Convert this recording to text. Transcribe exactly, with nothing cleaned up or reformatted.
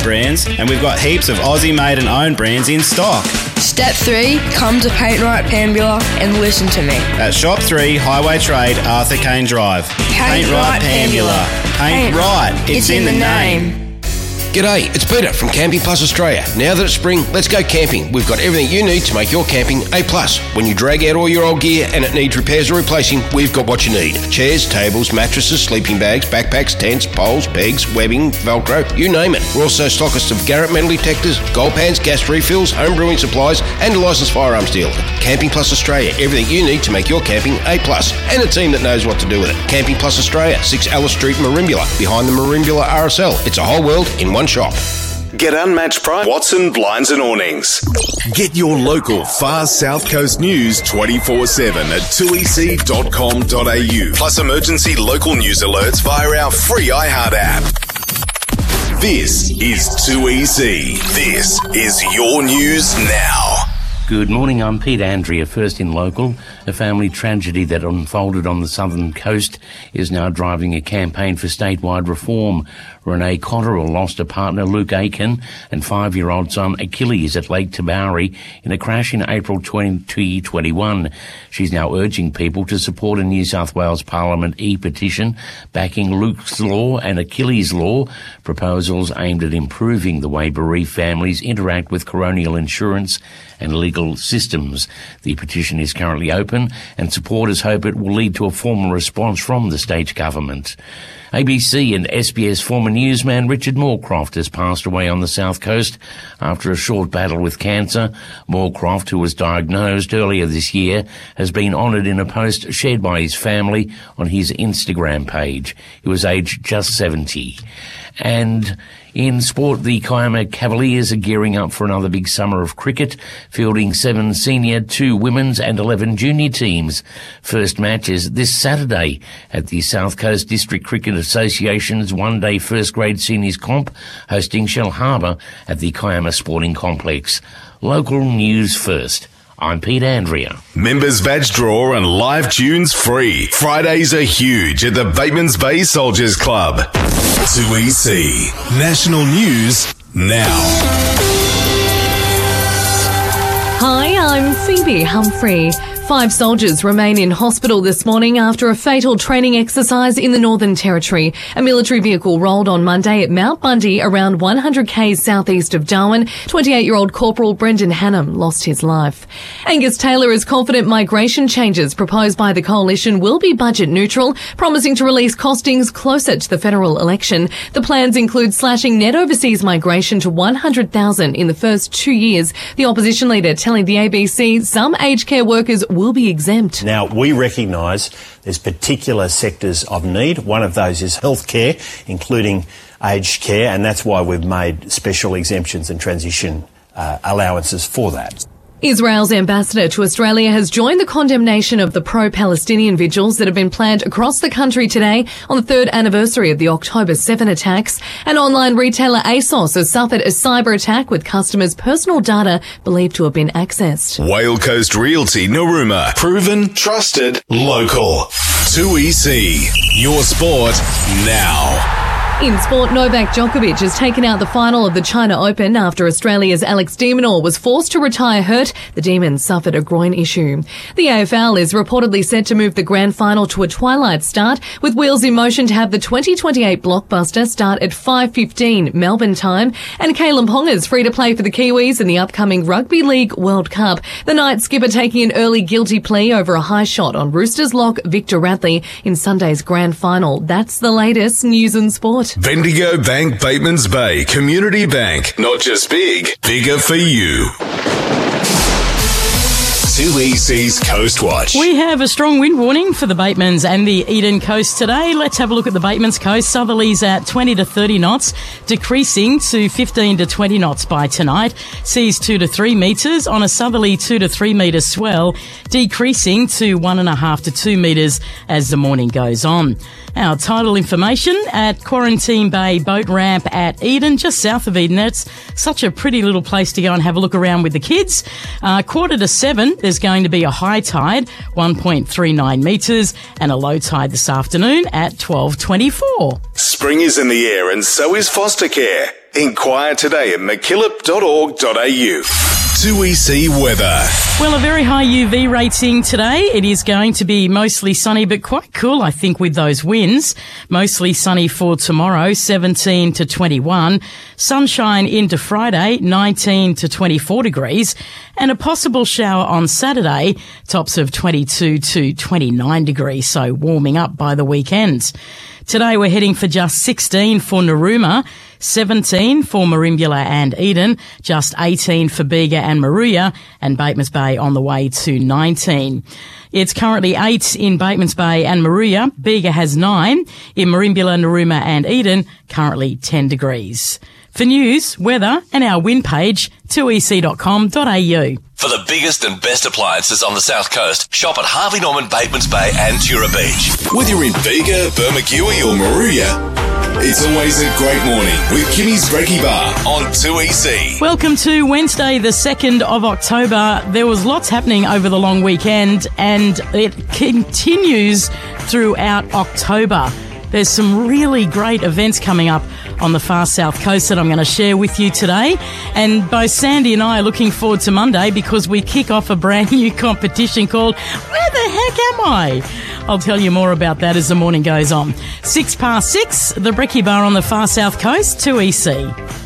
brands, and we've got heaps of Aussie-made and owned brands in stock. Step three, come to Paint Right Pambula and listen to me. At Shop three, Highway Trade, Arthur Kane Drive. Paint, Paint Right Pambula. Paint, Paint Right, it's, it's in, in the the name. name. G'day, it's Peter from Camping Plus Australia. Now that it's spring, let's go camping. We've got everything you need to make your camping A plus. When you drag out all your old gear and it needs repairs or replacing, we've got what you need. Chairs, tables, mattresses, sleeping bags, backpacks, tents, poles, pegs, webbing, Velcro, you name it. We're also stockists of Garrett metal detectors, gold pans, gas refills, home brewing supplies, and a licensed firearms dealer. Camping Plus Australia, everything you need to make your camping A plus. And a team that knows what to do with it. Camping Plus Australia, six Alice Street, Merimbula, behind the Merimbula R S L. It's a whole world in one shop. Get unmatched price. Watson Blinds and Awnings. Get your local Far South Coast news twenty-four seven at two e c dot com dot a u. Plus emergency local news alerts via our free iHeart app. This is two E C. This is your news now. Good morning, I'm Pete Andrea, first in local. A family tragedy that unfolded on the southern coast is now driving a campaign for statewide reform. Renee Cotterill lost a partner, Luke Aiken, and five-year-old son Achilles at Lake Tabourie in a crash in April twenty twenty-one. She's now urging people to support a New South Wales Parliament e-petition backing Luke's Law and Achilles' Law, proposals aimed at improving the way bereaved families interact with coronial insurance and legal systems. The petition is currently open and supporters hope it will lead to a formal response from the state government. A B C and S B S former newsman Richard Moorcroft has passed away on the South Coast after a short battle with cancer. Moorcroft, who was diagnosed earlier this year, has been honoured in a post shared by his family on his Instagram page. He was aged just seventy. And in sport, the Kiama Cavaliers are gearing up for another big summer of cricket, fielding seven senior, two women's and eleven junior teams. First match is this Saturday at the South Coast District Cricket Association's one-day first-grade seniors comp, hosting Shellharbour at the Kiama Sporting Complex. Local news first. I'm Pete Andrea. Members badge draw and live tunes free. Fridays are huge at the Batemans Bay Soldiers Club. two E C. National News now. Hi, I'm Phoebe Humphrey. Five soldiers remain in hospital this morning after a fatal training exercise in the Northern Territory. A military vehicle rolled on Monday at Mount Bundy, around one hundred k's southeast of Darwin. twenty-eight-year-old Corporal Brendan Hannam lost his life. Angus Taylor is confident migration changes proposed by the coalition will be budget neutral, promising to release costings closer to the federal election. The plans include slashing net overseas migration to one hundred thousand in the first two years. The opposition leader telling the A B C some aged care workers will be exempt. Now, we recognise there's particular sectors of need. One of those is healthcare, including aged care, and that's why we've made special exemptions and transition uh, allowances for that. Israel's ambassador to Australia has joined the condemnation of the pro-Palestinian vigils that have been planned across the country today on the third anniversary of the October seventh attacks. And online retailer ASOS has suffered a cyber attack with customers' personal data believed to have been accessed. Whale Coast Realty Narooma. Proven, trusted, local. two E C. Your sport now. In sport, Novak Djokovic has taken out the final of the China Open after Australia's Alex de Minaur was forced to retire hurt. The Demon suffered a groin issue. The A F L is reportedly set to move the grand final to a twilight start, with wheels in motion to have the twenty twenty-eight blockbuster start at five fifteen Melbourne time. And Caleb Ponga's free to play for the Kiwis in the upcoming Rugby League World Cup. The Knights skipper taking an early guilty plea over a high shot on Roosters lock Victor Radley in Sunday's grand final. That's the latest news and sport. Bendigo Bank Batemans Bay Community Bank. Not just big, bigger for you. two E C's Coast Watch. We have a strong wind warning for the Batemans and the Eden Coast today. Let's have a look at the Batemans Coast. Southerlies at twenty to thirty knots, decreasing to fifteen to twenty knots by tonight. Seas two to three metres on a southerly two to three metre swell, decreasing to one and a half to two metres as the morning goes on. Our tidal information at Quarantine Bay Boat Ramp at Eden, just south of Eden. It's such a pretty little place to go and have a look around with the kids. Uh, quarter to seven, there's going to be a high tide, one point three nine metres, and a low tide this afternoon at twelve twenty-four. Spring is in the air and so is foster care. Inquire today at mackillop dot org dot a u. two E C weather. Well, a very high U V rating today. It is going to be mostly sunny, but quite cool, I think, with those winds. Mostly sunny for tomorrow, seventeen to twenty-one. Sunshine into Friday, nineteen to twenty-four degrees. And a possible shower on Saturday, tops of twenty-two to twenty-nine degrees, so warming up by the weekend. Today we're heading for just sixteen for Narooma, seventeen for Merimbula and Eden, just eighteen for Bega and Moruya, and Batemans Bay on the way to nineteen. It's currently eight in Batemans Bay and Moruya. Bega has nine. In Merimbula, Narooma and Eden, currently ten degrees. For news, weather and our wind page, two e c dot com dot a u. For the biggest and best appliances on the South Coast, shop at Harvey Norman, Batemans Bay and Tura Beach. Whether you're in Bega, Bermagui or Moruya, it's always a great morning with Kimmy's Brekkie Bar on two E C. Welcome to Wednesday, the second of October. There was lots happening over the long weekend and it continues throughout October. There's some really great events coming up on the far south coast that I'm going to share with you today. And both Sandy and I are looking forward to Monday because we kick off a brand new competition called Where the Heck Am I? I'll tell you more about that as the morning goes on. Six past six, the Brekkie Bar on the far south coast, two E C.